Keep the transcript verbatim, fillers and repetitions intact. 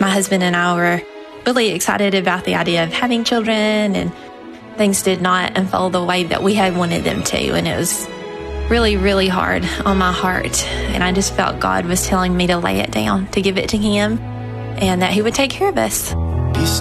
my husband and I were really excited about the idea of having children, and things did not unfold the way that we had wanted them to. And it was really, really hard on my heart. And I just felt God was telling me to lay it down, to give it to Him, and that He would take care of us.